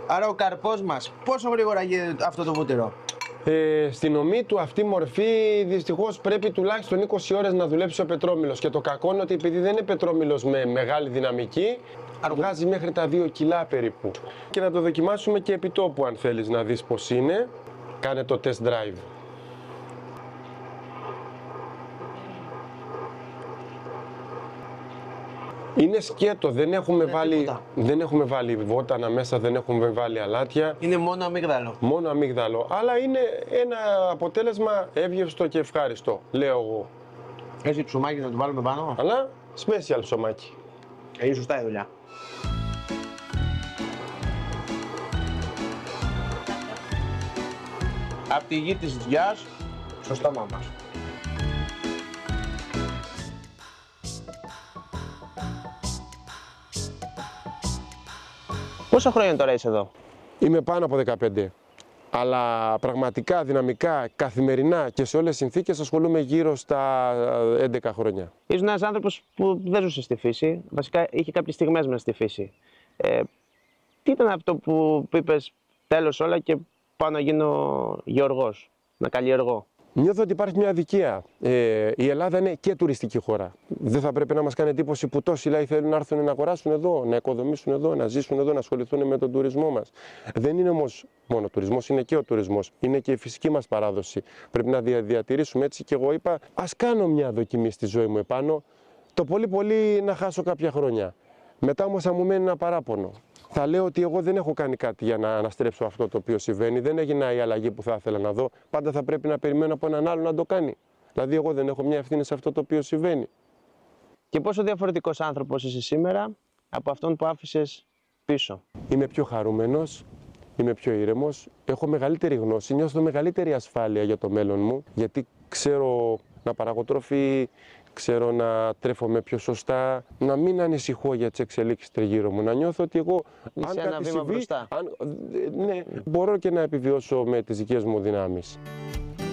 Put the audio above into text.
Άρα ο καρπός μας πόσο γρήγορα γίνεται αυτό το βούτυρο? Στην ομή του αυτή μορφή δυστυχώς πρέπει τουλάχιστον 20 ώρες να δουλέψει ο πετρόμηλος. Και το κακό είναι ότι επειδή δεν είναι πετρόμηλος με μεγάλη δυναμική, βγάζει μέχρι τα 2 κιλά περίπου. Και να το δοκιμάσουμε και επί τόπου αν θέλεις να δεις πώς είναι. Κάνε το test drive. Είναι σκέτο, δεν έχουμε βάλει βότανα μέσα, δεν έχουμε βάλει αλάτια. Είναι μόνο αμύγδαλο. Μόνο αμύγδαλο, αλλά είναι ένα αποτέλεσμα εύγευστο και ευχάριστο, λέω εγώ. Έτσι ψωμάκι να το βάλουμε πάνω. Αλλά special ψωμάκι. Είναι σωστά η δουλειά. Απ' τη γη της γιας, στο στόμα μας. Πόσα χρόνια τώρα είσαι εδώ? Είμαι πάνω από 15. Αλλά πραγματικά, δυναμικά, καθημερινά και σε όλες τις συνθήκες ασχολούμαι γύρω στα 11 χρόνια. Ήσουν ένας άνθρωπος που δεν ζούσε στη φύση. Βασικά είχε κάποιες στιγμές μέσα στη φύση. Τι ήταν αυτό που είπες τέλος όλα και πάω να γίνω γεωργός, να καλλιεργώ? Νιώθω ότι υπάρχει μια αδικία. Η Ελλάδα είναι και τουριστική χώρα. Δεν θα πρέπει να μας κάνει εντύπωση που τόσοι λαοί θέλουν να έρθουν να αγοράσουν εδώ, να οικοδομήσουν εδώ, να ζήσουν εδώ, να ασχοληθούν με τον τουρισμό μας. Δεν είναι όμως μόνο ο τουρισμός, είναι και ο τουρισμός. Είναι και η φυσική μας παράδοση. Πρέπει να διατηρήσουμε έτσι. Και εγώ είπα, ας κάνω μια δοκιμή στη ζωή μου επάνω. Το πολύ πολύ να χάσω κάποια χρόνια. Μετά όμως θα μου μένει ένα παράπονο. Θα λέω ότι εγώ δεν έχω κάνει κάτι για να αναστρέψω αυτό το οποίο συμβαίνει. Δεν έγινα η αλλαγή που θα ήθελα να δω. Πάντα θα πρέπει να περιμένω από έναν άλλο να το κάνει. Δηλαδή, εγώ δεν έχω μια ευθύνη σε αυτό το οποίο συμβαίνει. Και πόσο διαφορετικός άνθρωπος είσαι σήμερα από αυτόν που άφησες πίσω? Είμαι πιο χαρούμενος, είμαι πιο ήρεμος, έχω μεγαλύτερη γνώση, νιώθω μεγαλύτερη ασφάλεια για το μέλλον μου, γιατί ξέρω να παράγω τροφή, ξέρω να τρέφομαι πιο σωστά, να μην ανησυχώ για τις εξελίξεις τριγύρω μου, να νιώθω ότι εγώ, αν κάτι συμβεί, ναι, μπορώ και να επιβιώσω με τις δικές μου δυνάμεις.